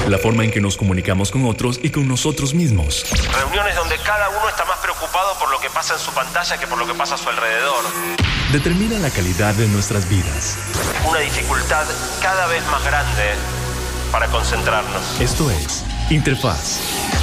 la forma en que nos comunicamos con otros y con nosotros mismos. Reuniones donde cada uno está más preocupado por lo que pasa en su pantalla que por lo que pasa a su alrededor. Determina la calidad de nuestras vidas. Una dificultad cada vez más grande para concentrarnos. Esto es Interfaz.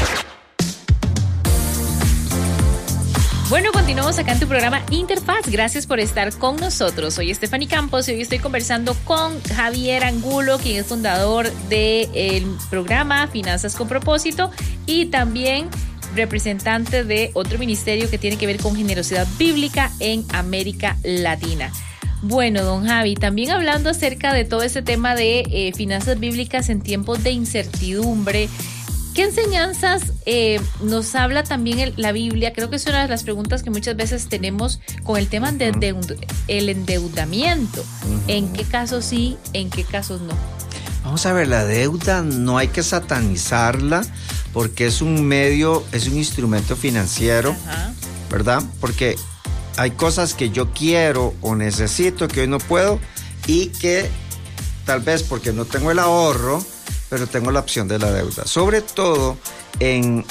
Bueno, continuamos acá en tu programa Interfaz. Gracias por estar con nosotros. Soy Stephanie Campos y hoy estoy conversando con Javier Angulo, quien es fundador del programa Finanzas con Propósito y también representante de otro ministerio que tiene que ver con generosidad bíblica en América Latina. Bueno, don Javi, también hablando acerca de todo ese tema de finanzas bíblicas en tiempos de incertidumbre, ¿qué enseñanzas nos habla también la Biblia? Creo que es una de las preguntas que muchas veces tenemos con el tema del endeudamiento. ¿En qué casos sí, en qué casos no? Vamos a ver, la deuda no hay que satanizarla porque es un medio, es un instrumento financiero, ¿verdad? Porque hay cosas que yo quiero o necesito que hoy no puedo y que tal vez porque no tengo el ahorro, pero tengo la opción de la deuda. Sobre todo en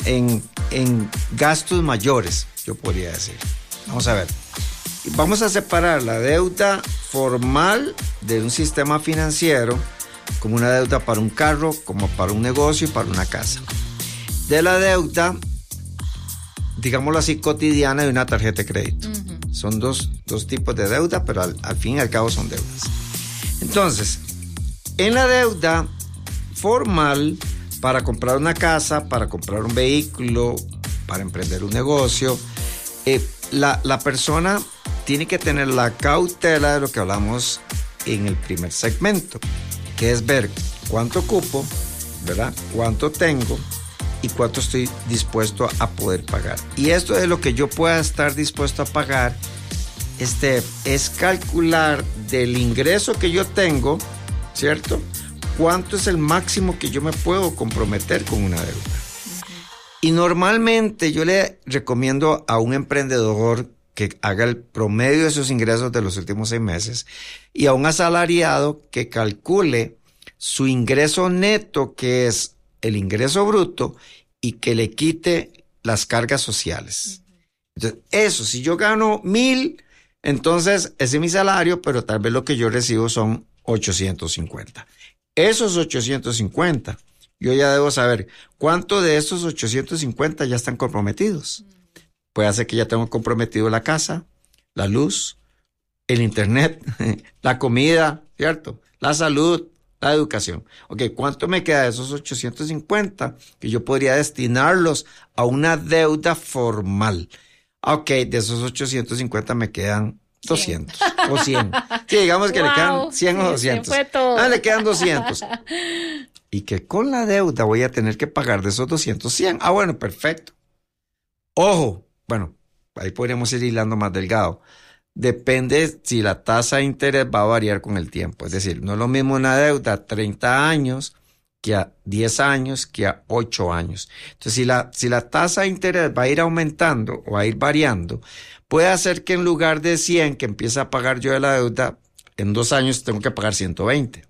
gastos mayores, yo podría decir. Vamos a ver. Vamos a separar la deuda formal de un sistema financiero como una deuda para un carro, como para un negocio y para una casa. De la deuda, digámoslo así, cotidiana de una tarjeta de crédito. Son dos tipos de deuda, pero al fin y al cabo son deudas. Entonces, en la deuda formal, para comprar una casa, para comprar un vehículo, para emprender un negocio, la persona tiene que tener la cautela de lo que hablamos en el primer segmento, que es ver cuánto ocupo, ¿verdad? Cuánto tengo y cuánto estoy dispuesto a poder pagar. Y esto es lo que yo pueda estar dispuesto a pagar, es calcular del ingreso que yo tengo, ¿cierto? ¿Cuánto es el máximo que yo me puedo comprometer con una deuda? Y normalmente yo le recomiendo a un emprendedor que haga el promedio de sus ingresos de los últimos 6 meses y a un asalariado que calcule su ingreso neto, que es el ingreso bruto, y que le quite las cargas sociales. Entonces, eso, si yo gano 1,000, entonces ese es mi salario, pero tal vez lo que yo recibo son 850. Esos 850, yo ya debo saber cuánto de esos 850 ya están comprometidos. Puede ser que ya tengo comprometido la casa, la luz, el internet, la comida, ¿cierto? La salud, la educación. Ok, ¿cuánto me queda de esos 850 que yo podría destinarlos a una deuda formal? Ok, de esos 850 me quedan 200 o 100. Sí, digamos que le quedan 100 o 200. Se fue todo. Le quedan 200. Y que con la deuda voy a tener que pagar de esos 200, 100. Bueno, perfecto. Ojo, bueno, ahí podríamos ir hilando más delgado. Depende si la tasa de interés va a variar con el tiempo. Es decir, no es lo mismo una deuda a 30 años que a 10 años que a 8 años. Entonces, si la tasa de interés va a ir aumentando o va a ir variando, puede hacer que en lugar de 100 que empiece a pagar yo de la deuda, en 2 años tengo que pagar 120.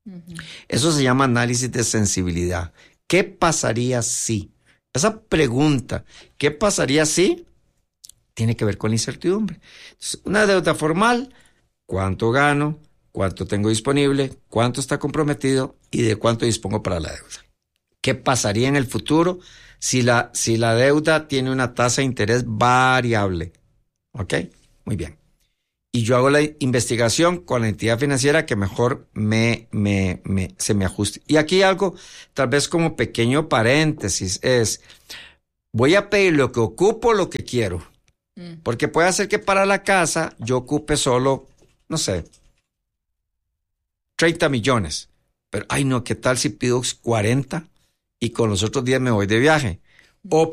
Eso se llama análisis de sensibilidad. ¿Qué pasaría si? Esa pregunta, ¿qué pasaría si? Tiene que ver con la incertidumbre. Entonces, una deuda formal, ¿cuánto gano? ¿Cuánto tengo disponible? ¿Cuánto está comprometido? ¿Y de cuánto dispongo para la deuda? ¿Qué pasaría en el futuro si la deuda tiene una tasa de interés variable? ¿Ok? Muy bien. Y yo hago la investigación con la entidad financiera que mejor se me ajuste. Y aquí algo, tal vez como pequeño paréntesis, es, voy a pedir lo que ocupo, lo que quiero. Porque puede ser que para la casa yo ocupe solo, no sé, 30 millones. Pero, ay no, ¿qué tal si pido 40 y con los otros 10 me voy de viaje? O